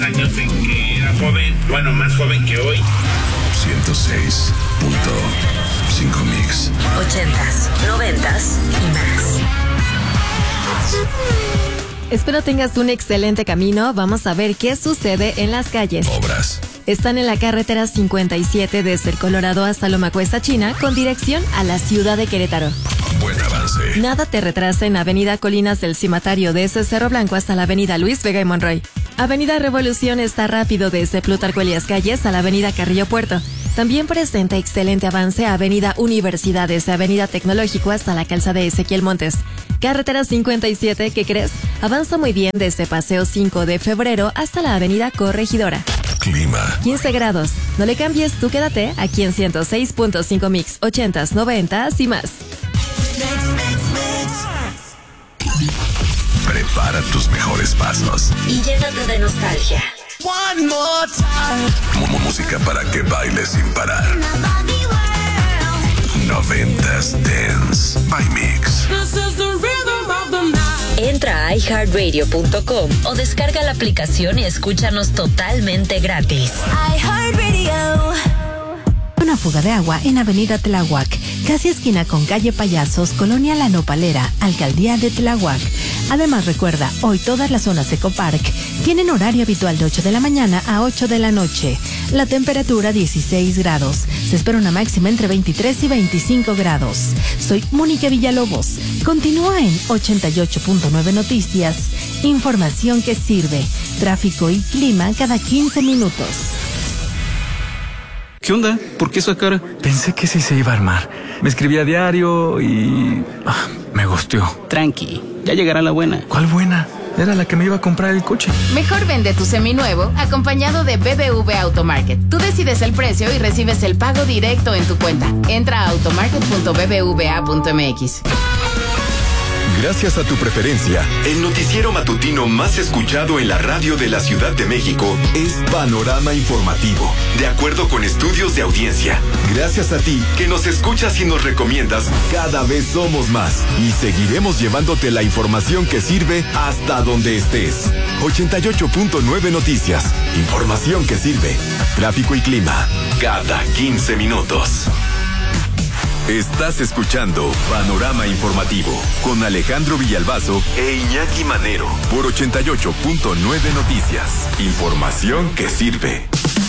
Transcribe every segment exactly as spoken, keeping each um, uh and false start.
Años en que era joven, bueno, más joven que hoy. ciento seis punto cinco Mix. Ochentas, noventas y más. Espero tengas un excelente camino. Vamos a ver qué sucede en las calles. Obras. Están en la carretera cincuenta y siete desde el Colorado hasta Loma Cuesta China con dirección a la ciudad de Querétaro. Buen avance. Nada te retrasa en Avenida Colinas del Cimatario desde Cerro Blanco hasta la Avenida Luis Vega y Monroy. Avenida Revolución está rápido desde Plutarco Elías Calles a la Avenida Carrillo Puerto. También presenta excelente avance a Avenida Universidad desde Avenida Tecnológico hasta la calzada de Ezequiel Montes. Carretera cincuenta y siete, ¿qué crees? Avanza muy bien desde Paseo cinco de Febrero hasta la Avenida Corregidora. Clima. quince grados. No le cambies, tú quédate aquí en ciento seis punto cinco Mix, ochentas, noventas y más. Prepara tus mejores pasos. Y llénate de nostalgia. One more time. Como música para que bailes sin parar. Noventas Dance by Mix. This is the rhythm of the night. Entra a i heart radio punto com o descarga la aplicación y escúchanos totalmente gratis. iHeartRadio. Una fuga de agua en Avenida Tláhuac, casi esquina con calle Payasos, Colonia La Nopalera, Alcaldía de Tláhuac. Además, recuerda, hoy todas las zonas Ecopark tienen horario habitual de ocho de la mañana a ocho de la noche. La temperatura dieciséis grados. Se espera una máxima entre veintitrés y veinticinco grados. Soy Mónica Villalobos. Continúa en ochenta y ocho punto nueve Noticias. Información que sirve. Tráfico y clima cada quince minutos. ¿Qué onda? ¿Por qué esa cara? Pensé que sí se iba a armar. Me escribí a diario y... ah, me gusteó. Tranqui, ya llegará la buena. ¿Cuál buena? Era la que me iba a comprar el coche. Mejor vende tu seminuevo acompañado de B B V Automarket. Tú decides el precio y recibes el pago directo en tu cuenta. Entra a automarket punto b b v a punto m x. Gracias a tu preferencia, el noticiero matutino más escuchado en la radio de la Ciudad de México es Panorama Informativo, de acuerdo con estudios de audiencia. Gracias a ti, que nos escuchas y nos recomiendas, cada vez somos más y seguiremos llevándote la información que sirve hasta donde estés. ochenta y ocho punto nueve Noticias, información que sirve. Tráfico y clima, cada quince minutos. Estás escuchando Panorama Informativo con Alejandro Villalbazo e Iñaki Manero por ochenta y ocho punto nueve Noticias. Información que sirve.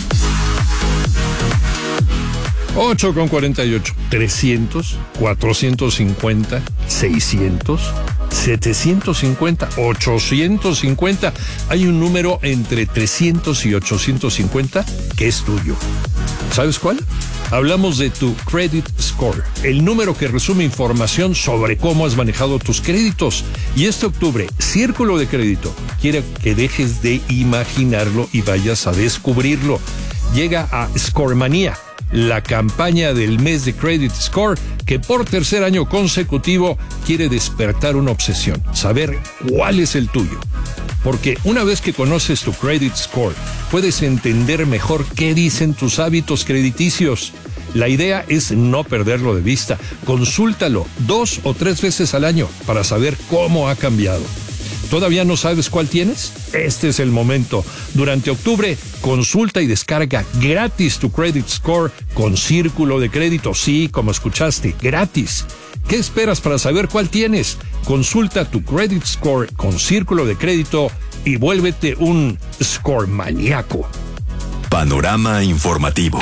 ocho con cuarenta y ocho. trescientos, cuatrocientos cincuenta, seiscientos, setecientos cincuenta, ochocientos cincuenta. Hay un número entre trescientos y ochocientos cincuenta que es tuyo. ¿Sabes cuál? Hablamos de tu credit score, el número que resume información sobre cómo has manejado tus créditos. Y este octubre, Círculo de Crédito quiere que dejes de imaginarlo y vayas a descubrirlo. Llega a Scoremanía, la campaña del mes de Credit Score, que por tercer año consecutivo quiere despertar una obsesión, saber cuál es el tuyo. Porque una vez que conoces tu credit score, puedes entender mejor qué dicen tus hábitos crediticios. La idea es no perderlo de vista. Consúltalo dos o tres veces al año para saber cómo ha cambiado. ¿Todavía no sabes cuál tienes? Este es el momento. Durante octubre, consulta y descarga gratis tu credit score con Círculo de Crédito. Sí, como escuchaste, gratis. ¿Qué esperas para saber cuál tienes? Consulta tu credit score con Círculo de Crédito y vuélvete un score maníaco. Panorama Informativo.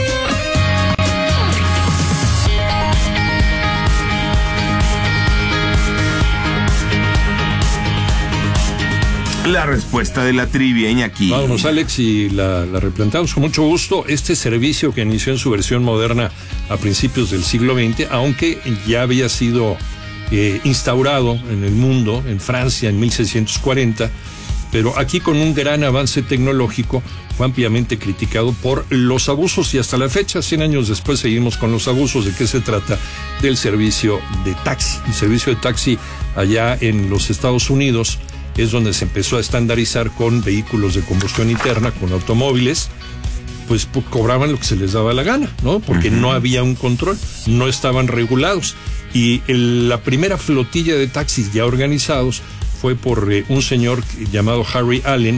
La respuesta de la trivia, Iñaki. Vámonos, Alex, y la, la replantamos con mucho gusto. Este servicio que inició en su versión moderna a principios del siglo veinte, aunque ya había sido eh, instaurado en el mundo, en Francia, en mil seiscientos cuarenta, pero aquí con un gran avance tecnológico, fue ampliamente criticado por los abusos y hasta la fecha, cien años después, seguimos con los abusos. ¿De qué se trata? Del servicio de taxi. El servicio de taxi allá en los Estados Unidos es donde se empezó a estandarizar con vehículos de combustión interna, con automóviles, pues cobraban lo que se les daba la gana, ¿no? Porque uh-huh. no había un control, no estaban regulados. Y el, la primera flotilla de taxis ya organizados fue por eh, un señor llamado Harry Allen,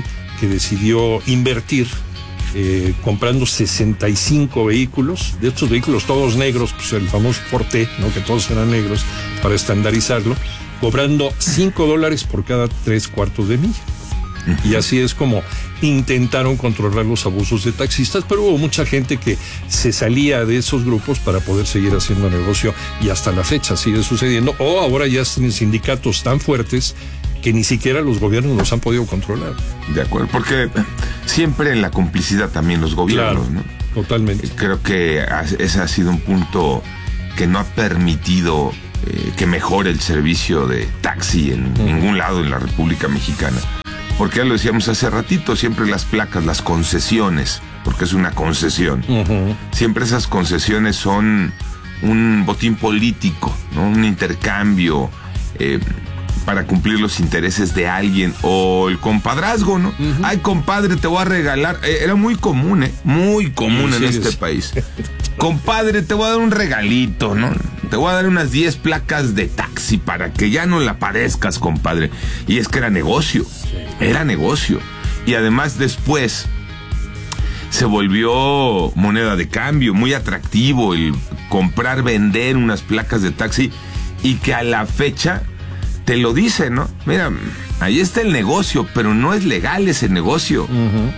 que decidió invertir eh, comprando sesenta y cinco vehículos, de estos vehículos todos negros, pues el famoso Forte, ¿no? Que todos eran negros, para estandarizarlo, cobrando cinco dólares por cada tres cuartos de milla. Y así es como intentaron controlar los abusos de taxistas, pero hubo mucha gente que se salía de esos grupos para poder seguir haciendo negocio, y hasta la fecha sigue sucediendo. O ahora ya tienen sindicatos tan fuertes que ni siquiera los gobiernos los han podido controlar. De acuerdo, porque siempre en la complicidad también los gobiernos, claro, ¿no? Totalmente. Creo que ese ha sido un punto que no ha permitido eh, que mejore el servicio de taxi en uh-huh. ningún lado en la República Mexicana. Porque ya lo decíamos hace ratito, siempre las placas, las concesiones, porque es una concesión, uh-huh. siempre esas concesiones son un botín político, ¿no? Un intercambio eh, para cumplir los intereses de alguien, o el compadrazgo, ¿no? Uh-huh. Ay, compadre, te voy a regalar. Eh, era muy común, ¿eh? Muy común sí, en sí, este sí. país. Compadre, te voy a dar un regalito, ¿no? Te voy a dar unas diez placas de taxi para que ya no la padezcas, compadre. Y es que era negocio, era negocio. Y además después se volvió moneda de cambio, muy atractivo el comprar, vender unas placas de taxi, y que a la fecha te lo dice, ¿no? Mira, ahí está el negocio, pero no es legal ese negocio. Uh-huh.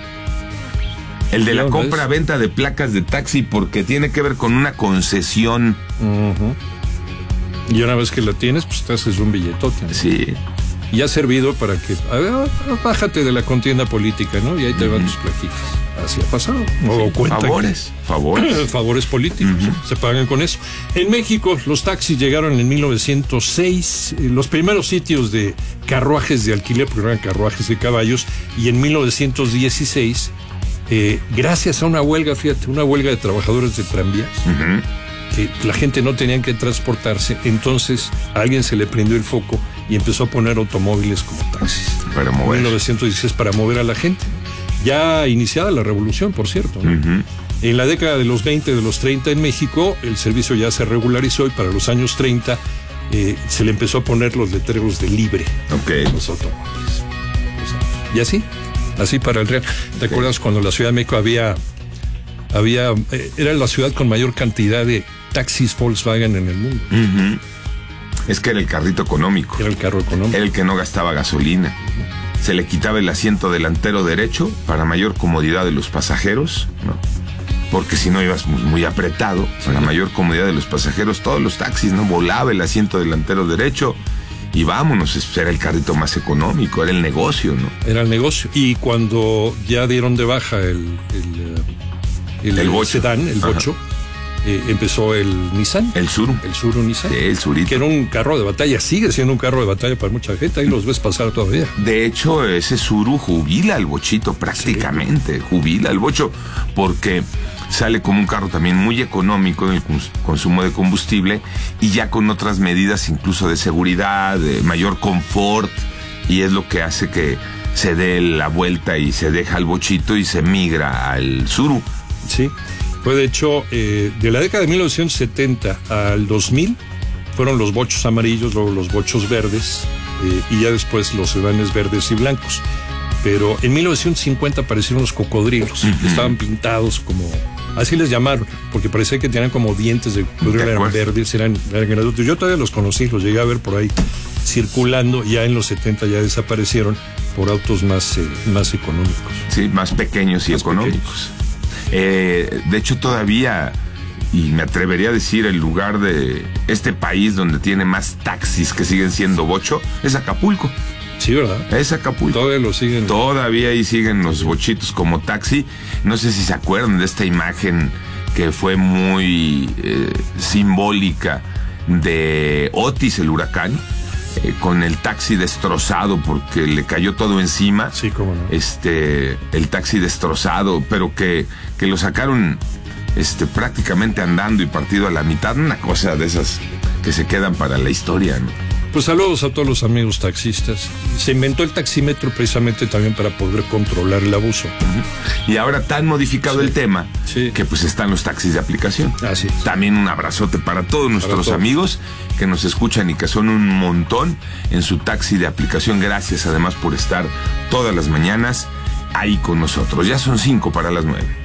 El de la compra-venta de placas de taxi, porque tiene que ver con una concesión. Uh-huh. Y una vez que la tienes, pues te haces un billetote, ¿no? Sí. Y ha servido para que, a ver, bájate de la contienda política, ¿no? Y ahí te uh-huh. van tus plaquitas. Así ha pasado. No cuenta favores, que, favores. favores políticos, uh-huh. se pagan con eso. En México, los taxis llegaron en mil novecientos seis, los primeros sitios de carruajes de alquiler, porque eran carruajes de caballos, y en mil novecientos dieciséis... Eh, gracias a una huelga, fíjate, una huelga de trabajadores de tranvías, uh-huh. que la gente no tenía que transportarse, entonces a alguien se le prendió el foco y empezó a poner automóviles como taxis. Para mover. En mil novecientos dieciséis, para mover a la gente. Ya iniciada la revolución, por cierto, ¿no? Uh-huh. En la década de los veinte, de los treinta en México, el servicio ya se regularizó, y para los años treinta eh, se le empezó a poner los letreros de libre okay. a los automóviles. Y así. Así para el real. ¿Te acuerdas cuando la Ciudad de México había, había, eh, era la ciudad con mayor cantidad de taxis Volkswagen en el mundo? Uh-huh. Es que era el carrito económico. Era el carro económico. Era el que no gastaba gasolina. Uh-huh. Se le quitaba el asiento delantero derecho para mayor comodidad de los pasajeros, ¿no? Porque si no ibas muy, muy apretado, sí. Para mayor comodidad de los pasajeros, todos los taxis, ¿no? Volaba el asiento delantero derecho. Y vámonos, era el carrito más económico, era el negocio, ¿no? Era el negocio. Y cuando ya dieron de baja el el, el, el, el sedán, el bocho, eh, empezó el Nissan. El Tsuru. El Tsuru Nissan. Sí, el Tsurito. Que era un carro de batalla, sigue siendo un carro de batalla para mucha gente, ahí los ves pasar todavía. De hecho, ese Tsuru jubila al bochito prácticamente, sí. Jubila al bocho, porque sale como un carro también muy económico en el consumo de combustible, y ya con otras medidas incluso de seguridad, de mayor confort, y es lo que hace que se dé la vuelta y se deja el bochito y se migra al Tsuru. Sí, fue de hecho eh, de la década de mil novecientos setenta al dos mil fueron los bochos amarillos, luego los bochos verdes, eh, y ya después los sedanes verdes y blancos. Pero en mil novecientos cincuenta aparecieron los cocodrilos, uh-huh. estaban pintados como... Así les llamaron, porque parecía que tenían como dientes de cocodrilo, eran verdes, eran, eran grandotes. Yo todavía los conocí, los llegué a ver por ahí circulando, ya en los setenta ya desaparecieron por autos más, eh, más económicos. Sí, más pequeños y más económicos. Pequeños. Eh, de hecho, todavía, y me atrevería a decir, el lugar de este país donde tiene más taxis que siguen siendo bocho, es Acapulco. Sí, ¿verdad? Es Acapulco. Todavía lo siguen. Todavía ahí siguen los bochitos como taxi. No sé si se acuerdan de esta imagen que fue muy eh, simbólica de Otis, el huracán, eh, con el taxi destrozado porque le cayó todo encima. Sí, cómo no. Este, el taxi destrozado, pero que, que lo sacaron este, prácticamente andando y partido a la mitad. Una cosa de esas que se quedan para la historia, ¿no? Pues saludos a todos los amigos taxistas. Se inventó el taxímetro precisamente también para poder controlar el abuso. Uh-huh. Y ahora tan modificado sí. el tema, sí. que pues están los taxis de aplicación. Así es. También un abrazote para todos nuestros para todos. amigos que nos escuchan y que son un montón en su taxi de aplicación. Gracias además por estar todas las mañanas ahí con nosotros. Ya son cinco para las nueve.